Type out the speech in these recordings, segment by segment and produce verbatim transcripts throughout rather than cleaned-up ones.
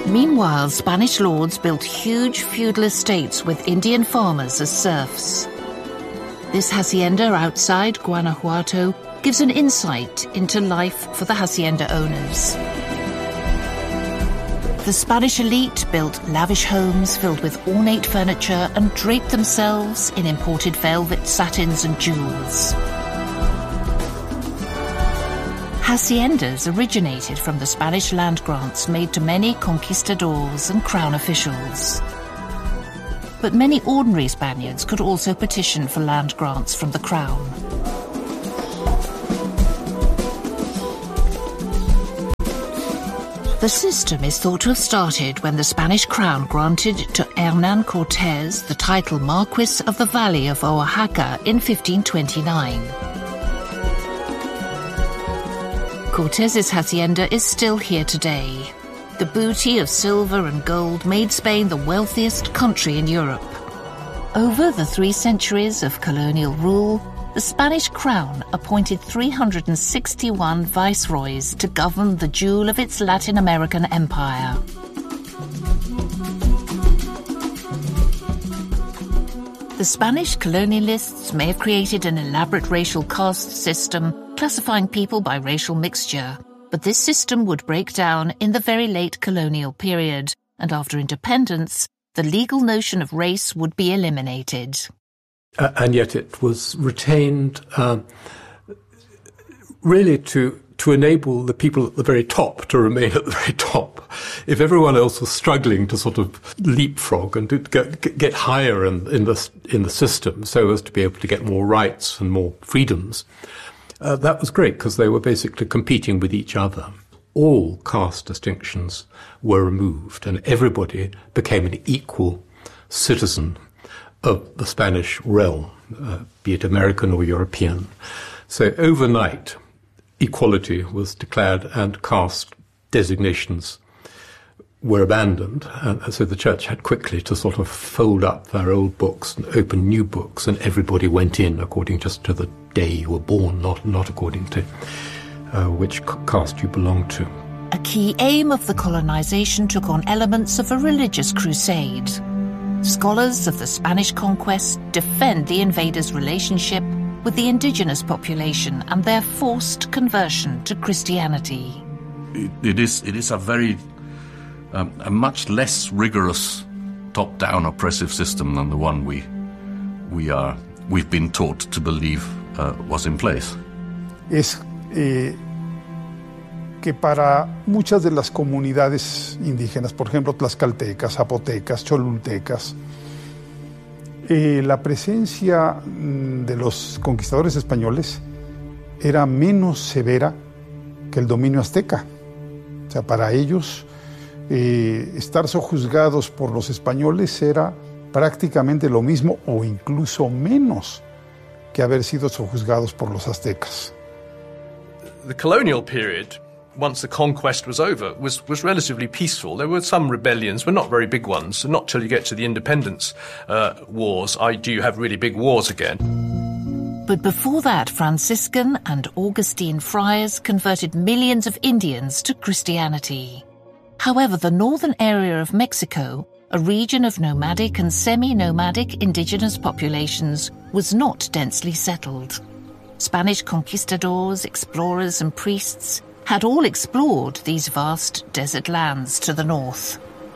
Meanwhile, Spanish lords built huge feudal estates with Indian farmers as serfs. This hacienda outside Guanajuato gives an insight into life for the hacienda owners. The Spanish elite built lavish homes filled with ornate furniture and draped themselves in imported velvet, satins and jewels. Haciendas originated from the Spanish land grants made to many conquistadors and crown officials. But many ordinary Spaniards could also petition for land grants from the crown. The system is thought to have started when the Spanish crown granted to Hernán Cortés the title Marquis of the Valley of Oaxaca in fifteen twenty-nine. Cortés's hacienda is still here today. The booty of silver and gold made Spain the wealthiest country in Europe. Over the three centuries of colonial rule, the Spanish crown appointed three hundred sixty-one viceroys to govern the jewel of its Latin American empire. The Spanish colonialists may have created an elaborate racial caste system, classifying people by racial mixture, but this system would break down in the very late colonial period, and after independence, the legal notion of race would be eliminated. Uh, and yet it was retained um, really to to enable the people at the very top to remain at the very top. If everyone else was struggling to sort of leapfrog and to get, get higher in, in, the, in the system so as to be able to get more rights and more freedoms, uh, that was great because they were basically competing with each other. All caste distinctions were removed and everybody became an equal citizen of the Spanish realm, uh, be it American or European. So overnight, equality was declared and caste designations were abandoned. And so the church had quickly to sort of fold up their old books and open new books, and everybody went in according just to the day you were born, not, not according to uh, which caste you belonged to. A key aim of the colonization took on elements of a religious crusade. Scholars of the Spanish conquest defend the invaders' relationship with the indigenous population and their forced conversion to Christianity. It, it is it is a very um, a much less rigorous top-down oppressive system than the one we we are we've been taught to believe uh, was in place. Es eh, que para muchas de las comunidades indígenas, por ejemplo, tlaxcaltecas, zapotecas, cholultecas, eh, la presencia de los conquistadores españoles era menos severa que el dominio azteca. O sea, para ellos, eh, estar sojuzgados por los españoles era prácticamente lo mismo o incluso menos que haber sido sojuzgados por los aztecas. The colonial period, once the conquest was over, was, was relatively peaceful. There were some rebellions, but not very big ones. Not till you get to the independence uh, wars I do you have really big wars again. But before that, Franciscan and Augustine friars converted millions of Indians to Christianity. However, the northern area of Mexico, a region of nomadic and semi-nomadic indigenous populations, was not densely settled. Spanish conquistadors, explorers and priests had all explored these vast desert lands to the north.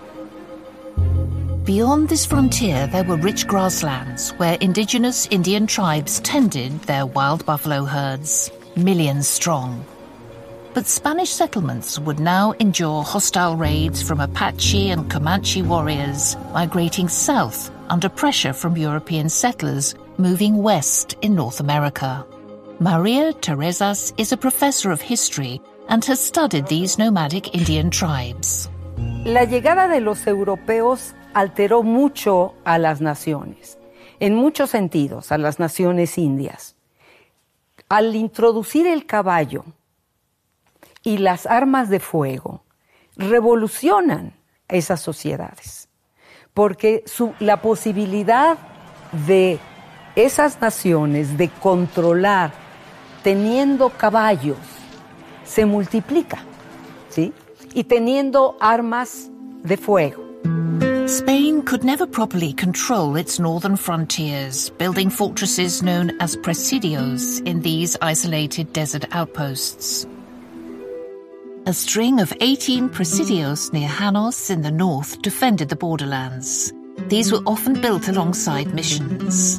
Beyond this frontier, there were rich grasslands where indigenous Indian tribes tended their wild buffalo herds, millions strong. But Spanish settlements would now endure hostile raids from Apache and Comanche warriors migrating south under pressure from European settlers moving west in North America. Maria Terrazas is a professor of history and has studied these nomadic Indian tribes. La llegada de los europeos alteró mucho a las naciones, en muchos sentidos, a las naciones indias. Al introducir el caballo y las armas de fuego, revolucionan esas sociedades, porque su, la posibilidad de esas naciones de controlar teniendo caballos se multiplica, ¿sí? Y teniendo armas de fuego. Spain could never properly control its northern frontiers, building fortresses known as presidios in these isolated desert outposts. A string of eighteen presidios near Janos in the north defended the borderlands. These were often built alongside missions.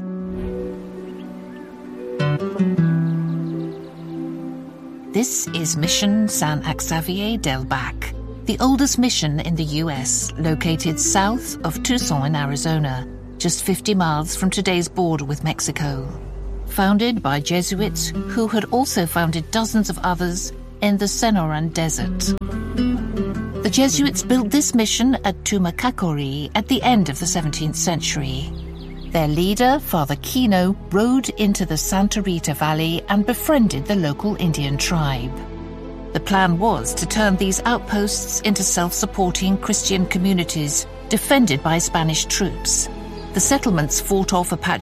This is Mission San Xavier del Bac, the oldest mission in the U S, located south of Tucson in Arizona, just fifty miles from today's border with Mexico. Founded by Jesuits who had also founded dozens of others in the Sonoran Desert. The Jesuits built this mission at Tumacacori at the end of the seventeenth century. Their leader, Father Kino, rode into the Santa Rita Valley and befriended the local Indian tribe. The plan was to turn these outposts into self-supporting Christian communities defended by Spanish troops. The settlements fought off Apache